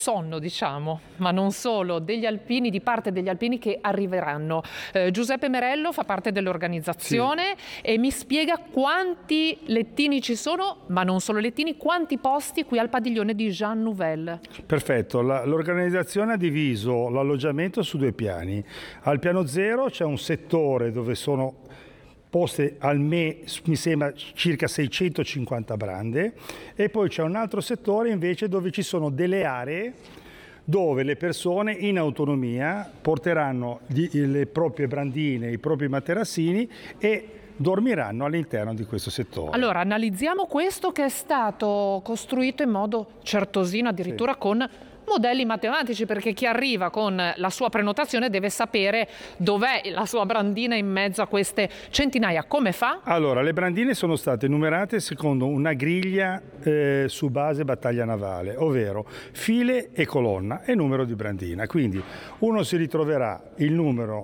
sonno, diciamo, ma non solo, degli alpini, di parte degli alpini che arriveranno. Giuseppe Merello fa parte dell'organizzazione e mi spiega quanti lettini ci sono, ma non solo lettini, quanti posti qui al padiglione di Jean Nouvel. Perfetto, l'organizzazione ha diviso l'alloggiamento su 2 piani. Al piano 0 c'è un settore dove sono poste mi sembra circa 650 brande, e poi c'è un altro settore invece dove ci sono delle aree dove le persone in autonomia porteranno le proprie brandine, i propri materassini e dormiranno all'interno di questo settore. Allora, analizziamo questo che è stato costruito in modo certosino, addirittura con modelli matematici, perché chi arriva con la sua prenotazione deve sapere dov'è la sua brandina in mezzo a queste centinaia. Come fa? Allora, le brandine sono state numerate secondo una griglia su base battaglia navale, ovvero file e colonna e numero di brandina. Quindi uno si ritroverà il numero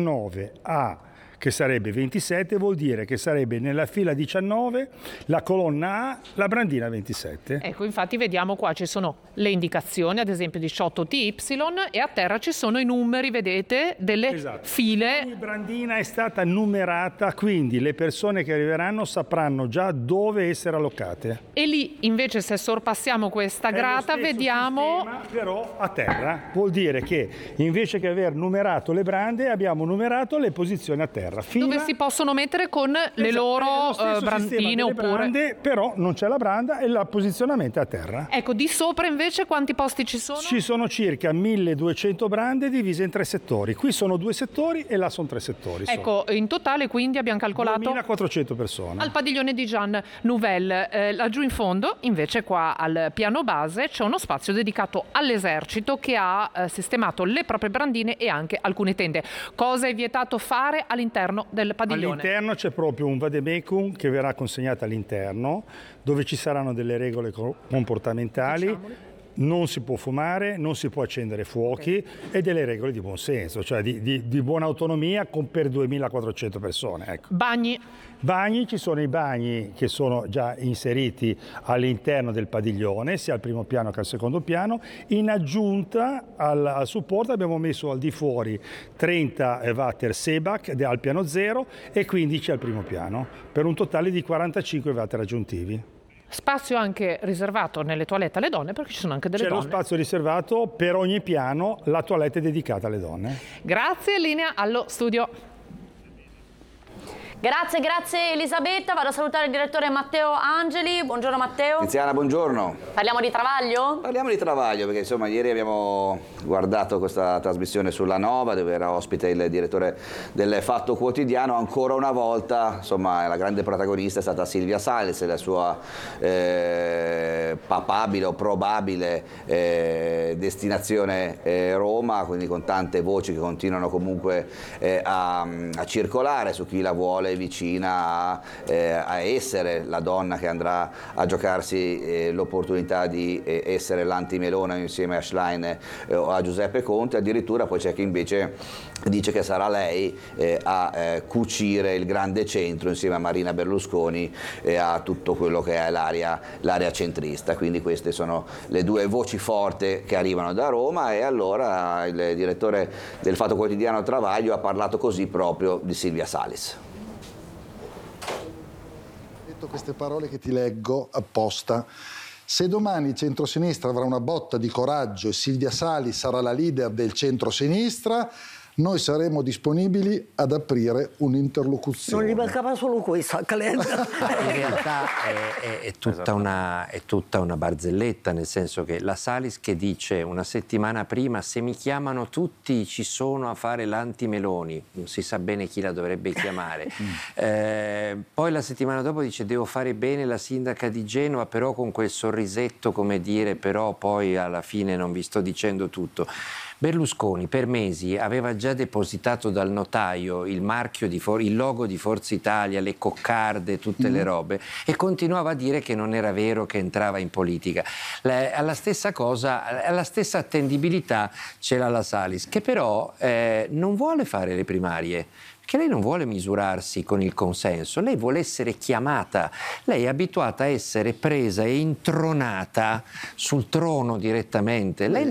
19A, che sarebbe 27, vuol dire che sarebbe nella fila 19, la colonna A, la brandina 27. Ecco, infatti vediamo qua ci sono le indicazioni, ad esempio 18TY, e a terra ci sono i numeri, vedete, delle file. Ogni brandina è stata numerata, quindi le persone che arriveranno sapranno già dove essere allocate. E lì invece, se sorpassiamo questa grata, vediamo sistema, però a terra. Vuol dire che invece che aver numerato le brande, abbiamo numerato le posizioni a terra. Dove si possono mettere con le loro brandine oppure brande, però non c'è la branda e il posizionamento è a terra. Ecco, di sopra invece quanti posti ci sono? Ci sono circa 1200 brande divise in 3 settori. Qui sono 2 settori e là sono 3 settori. Ecco, in totale quindi abbiamo calcolato 2400 persone. al padiglione di Jean Nouvel. Laggiù in fondo, invece, qua al piano base, c'è uno spazio dedicato all'esercito che ha sistemato le proprie brandine e anche alcune tende. Cosa è vietato fare all'interno del padiglione? All'interno c'è proprio un vademecum che verrà consegnato all'interno, dove ci saranno delle regole comportamentali. Diciamoli. Non si può fumare, non si può accendere fuochi e delle regole di buon senso, cioè di buona autonomia per 2400 persone. Ecco. Bagni, ci sono i bagni che sono già inseriti all'interno del padiglione, sia al primo piano che al secondo piano. In aggiunta al supporto abbiamo messo al di fuori 30 watt Sebac al piano 0 e 15 al primo piano, per un totale di 45 watt aggiuntivi. Spazio anche riservato nelle toilette alle donne, perché ci sono anche delle donne. C'è lo spazio riservato per ogni piano, la toilette è dedicata alle donne. Grazie, linea allo studio. Grazie Elisabetta. Vado a salutare il direttore Matteo Angeli. Buongiorno Matteo. Tiziana, buongiorno. Parliamo di Travaglio? Parliamo di Travaglio perché insomma ieri abbiamo guardato questa trasmissione sulla Nova dove era ospite il direttore del Fatto Quotidiano. Ancora una volta insomma la grande protagonista è stata Silvia Salis e la sua papabile o probabile destinazione Roma, quindi con tante voci che continuano comunque a circolare su chi la vuole vicina a essere la donna che andrà a giocarsi l'opportunità di essere l'antimelona insieme a Schlein o a Giuseppe Conte. Addirittura poi c'è chi invece dice che sarà lei a cucire il grande centro insieme a Marina Berlusconi e a tutto quello che è l'area centrista. Quindi queste sono le 2 voci forti che arrivano da Roma, e allora il direttore del Fatto Quotidiano Travaglio ha parlato così proprio di Silvia Salis. Queste parole che ti leggo apposta. Se domani il centrosinistra avrà una botta di coraggio e Silvia Salis sarà la leader del centrosinistra, noi saremo disponibili ad aprire un'interlocuzione. Non gli mancava solo questo a Calenda. In realtà è tutta una barzelletta, nel senso che la Salis che dice una settimana prima: se mi chiamano tutti ci sono a fare l'anti-Meloni, non si sa bene chi la dovrebbe chiamare. Poi la settimana dopo dice: devo fare bene la sindaca di Genova, però con quel sorrisetto, come dire, però poi alla fine non vi sto dicendo tutto. Berlusconi per mesi aveva già depositato dal notaio il marchio il logo di Forza Italia, le coccarde, tutte le robe, e continuava a dire che non era vero che entrava in politica. Alla stessa cosa, alla stessa attendibilità ce l'ha la Salis, che però non vuole fare le primarie. che lei non vuole misurarsi con il consenso, lei vuole essere chiamata, lei è abituata a essere presa e intronata sul trono direttamente. Lei